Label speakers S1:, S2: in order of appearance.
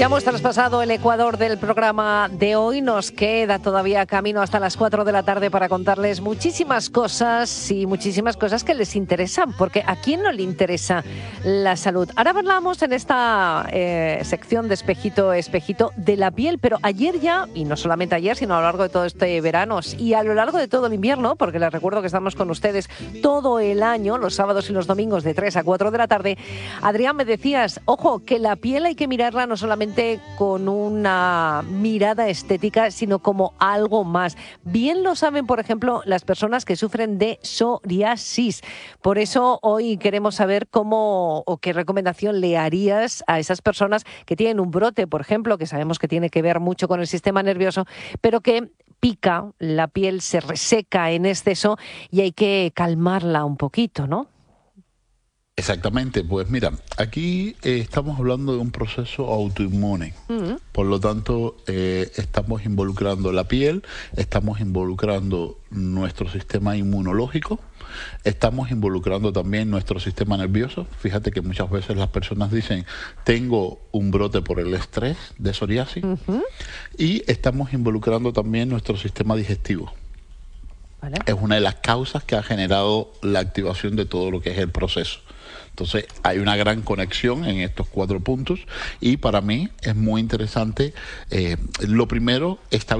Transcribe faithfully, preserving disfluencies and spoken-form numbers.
S1: Ya hemos traspasado el ecuador del programa de hoy. Nos queda todavía camino hasta las cuatro de la tarde para contarles muchísimas cosas y muchísimas cosas que les interesan, porque ¿a quién no le interesa la salud? Ahora hablamos en esta eh, sección de espejito, espejito de la piel, pero ayer ya, y no solamente ayer, sino a lo largo de todo este verano y a lo largo de todo el invierno, porque les recuerdo que estamos con ustedes todo el año, los sábados y los domingos de tres a cuatro de la tarde. Adrián, me decías, ojo, que la piel hay que mirarla no solamente con una mirada estética, sino como algo más. Bien lo saben, por ejemplo, las personas que sufren de psoriasis. Por eso hoy queremos saber cómo o qué recomendación le harías a esas personas que tienen un brote, por ejemplo, que sabemos que tiene que ver mucho con el sistema nervioso, pero que pica, la piel se reseca en exceso y hay que calmarla un poquito, ¿no?
S2: Exactamente, pues mira, aquí eh, estamos hablando de un proceso autoinmune, uh-huh. Por lo tanto eh, estamos involucrando la piel, estamos involucrando nuestro sistema inmunológico, estamos involucrando también nuestro sistema nervioso. Fíjate que muchas veces las personas dicen, tengo un brote por el estrés de psoriasis, uh-huh. Y estamos involucrando también nuestro sistema digestivo. ¿Vale? Es una de las causas que ha generado la activación de todo lo que es el proceso. Entonces hay una gran conexión en estos cuatro puntos y para mí es muy interesante, eh, lo primero, establecer